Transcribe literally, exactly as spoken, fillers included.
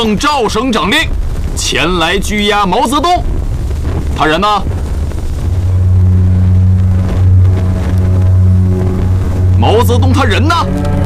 奉赵省长令，前来拘押毛泽东。他人呢？毛泽东他人呢？